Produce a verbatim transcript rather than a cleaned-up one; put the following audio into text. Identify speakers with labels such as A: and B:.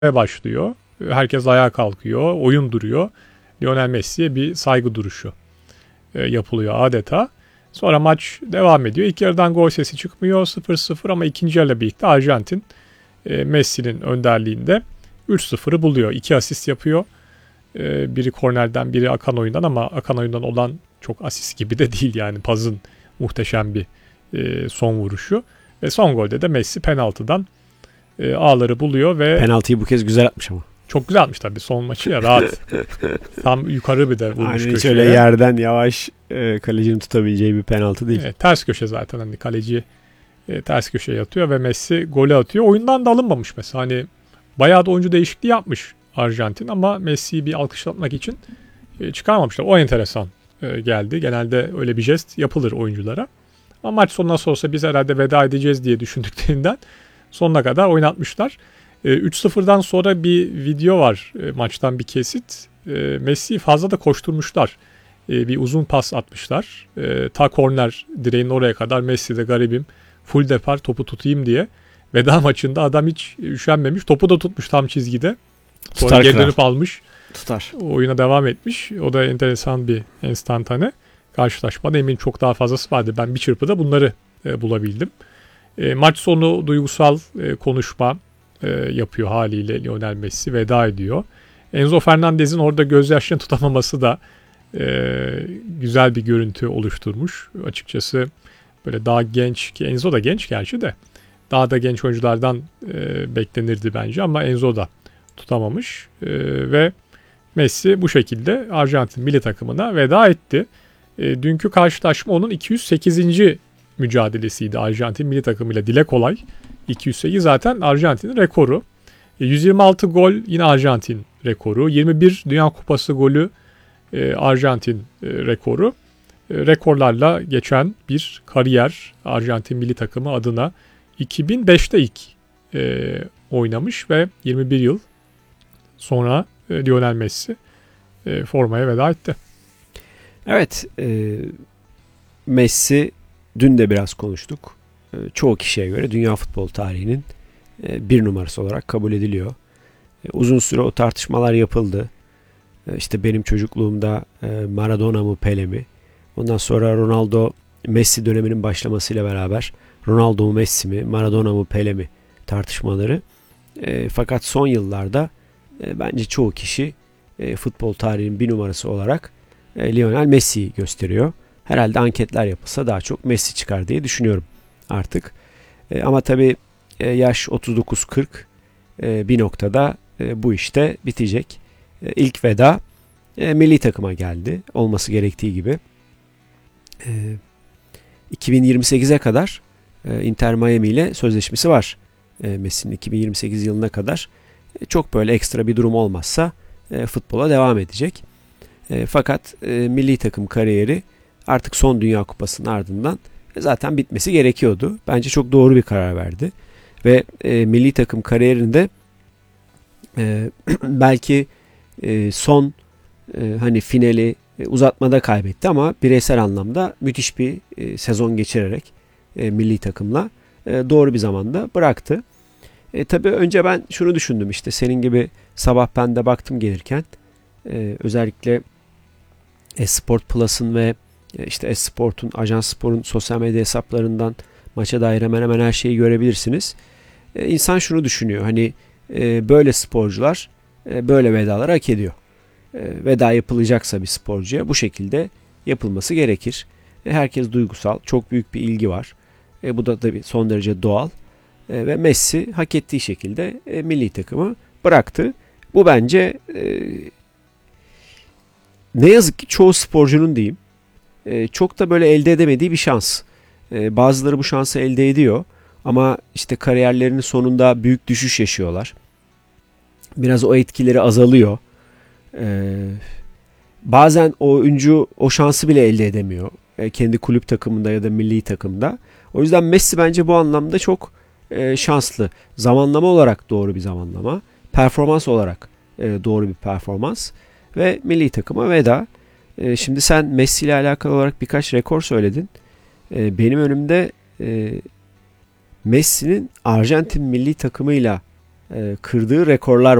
A: başlıyor. Herkes ayağa kalkıyor, oyun duruyor. Lionel Messi'ye bir saygı duruşu e, yapılıyor adeta. Sonra maç devam ediyor. İlk yarıdan gol sesi çıkmıyor, sıfır sıfır, ama ikinci yarıyla birlikte Arjantin e, Messi'nin önderliğinde üç sıfırı buluyor. İki asist yapıyor. E, biri kornerden, biri akan oyundan, ama akan oyundan olan çok asist gibi de değil yani. Paz'ın muhteşem bir e, son vuruşu. Ve son golde de Messi penaltıdan e, ağları buluyor ve
B: penaltıyı bu kez güzel atmış ama.
A: Çok güzel atmış tabii, son maçı ya, rahat. Tam yukarı bir de vurmuş
B: hani
A: köşeye.
B: Şöyle yerden yavaş e, kalecinin tutabileceği bir penaltı değil.
A: Evet, ters köşe zaten, hani kaleci e, ters köşeye yatıyor ve Messi golü atıyor. Oyundan da alınmamış mesela, hani bayağı da oyuncu değişikliği yapmış Arjantin, ama Messi'yi bir alkışlatmak için e, çıkarmamışlar. O enteresan e, geldi. Genelde öyle bir jest yapılır oyunculara. Ama maç sonu nasıl olsa biz herhalde veda edeceğiz diye düşündüklerinden sonuna kadar oynatmışlar. üç sıfırdan sonra bir video var, maçtan bir kesit. Messi'yi fazla da koşturmuşlar. Bir uzun pas atmışlar. Ta korner direğinin oraya kadar Messi de garibim full depar topu tutayım diye. Veda maçında adam hiç üşenmemiş. Topu da tutmuş tam çizgide. Sonra
B: Tutar
A: geri
B: kral.
A: dönüp almış.
B: Tutar.
A: Oyuna devam etmiş. O da enteresan bir enstantane. Karşılaşmada eminim çok daha fazlası vardı. Ben bir çırpıda bunları bulabildim. Maç sonu duygusal konuşma yapıyor haliyle Lionel Messi, veda ediyor. Enzo Fernandez'in orada gözyaşlarını tutamaması da e, güzel bir görüntü oluşturmuş. Açıkçası böyle daha genç, ki Enzo da genç gerçi de, daha da genç oyunculardan e, beklenirdi bence, ama Enzo da tutamamış e, ve Messi bu şekilde Arjantin milli takımına veda etti. E, dünkü karşılaşma onun iki yüz sekizinci mücadelesiydi Arjantin milli takımıyla, dile kolay. iki yüz sekiz zaten Arjantin'in rekoru. yüz yirmi altı gol yine Arjantin rekoru. yirmi bir Dünya Kupası golü e, Arjantin e, rekoru. E, rekorlarla geçen bir kariyer Arjantin milli takımı adına. iki bin beşte ilk e, oynamış ve yirmi bir yıl sonra e, Lionel Messi e, formaya veda etti.
B: Evet, e, Messi dün de biraz konuştuk. E, çoğu kişiye göre dünya futbol tarihinin e, bir numarası olarak kabul ediliyor. E, uzun süre o tartışmalar yapıldı. E, işte benim çocukluğumda e, Maradona mı Pele mi? Ondan sonra Ronaldo Messi döneminin başlamasıyla beraber Ronaldo mu Messi mi, Maradona mı Pele mi tartışmaları. E, fakat son yıllarda e, bence çoğu kişi e, futbol tarihinin bir numarası olarak e, Lionel Messi'yi gösteriyor. Herhalde anketler yapılsa daha çok Messi çıkar diye düşünüyorum artık. E, ama tabii e, yaş otuz dokuz kırk e, bir noktada e, bu işte bitecek. E, ilk veda e, milli takıma geldi. Olması gerektiği gibi. E, iki bin yirmi sekize kadar e, Inter Miami ile sözleşmesi var. E, Messi'nin iki bin yirmi sekiz yılına kadar e, çok böyle ekstra bir durum olmazsa e, futbola devam edecek. E, fakat e, milli takım kariyeri artık son Dünya Kupası'nın ardından zaten bitmesi gerekiyordu. Bence çok doğru bir karar verdi. Ve e, milli takım kariyerinde e, belki e, son e, hani finali e, uzatmada kaybetti, ama bireysel anlamda müthiş bir e, sezon geçirerek e, milli takımla e, doğru bir zamanda bıraktı. E, tabii önce ben şunu düşündüm, işte senin gibi sabah ben de baktım gelirken e, özellikle Esport Plus'ın ve işte Esport'un, Ajans Spor'un sosyal medya hesaplarından maça dair hemen hemen her şeyi görebilirsiniz. E, insan şunu düşünüyor, hani e, böyle sporcular e, böyle vedalar hak ediyor. E, veda yapılacaksa bir sporcuya bu şekilde yapılması gerekir. E, herkes duygusal, çok büyük bir ilgi var. E, bu da tabii son derece doğal. E, ve Messi hak ettiği şekilde e, milli takımı bıraktı. Bu bence e, ne yazık ki çoğu sporcunun diyeyim, e, çok da böyle elde edemediği bir şans. E, bazıları bu şansı elde ediyor ama işte kariyerlerinin sonunda büyük düşüş yaşıyorlar. Biraz o etkileri azalıyor. E, bazen o oyuncu o şansı bile elde edemiyor. E, kendi kulüp takımında ya da milli takımda. O yüzden Messi bence bu anlamda çok e, şanslı. Zamanlama olarak doğru bir zamanlama. Performans olarak e, doğru bir performans. Ve milli takıma veda. E, şimdi sen Messi ile alakalı olarak birkaç rekor söyledin. E, benim önümde e, Messi'nin Arjantin milli takımıyla e, kırdığı rekorlar